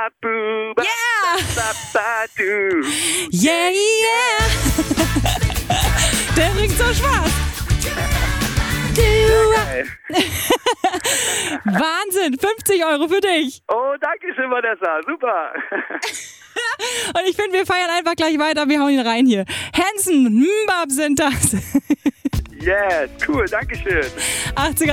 Yeah, yeah. Der bringt so Spaß. Wahnsinn, 50 Euro für dich. Oh, danke schön, Vanessa. Super. Und ich finde, wir feiern einfach gleich weiter. Wir hauen ihn rein hier. Hanson, Mbab sind das. Yes, cool, danke schön. 80er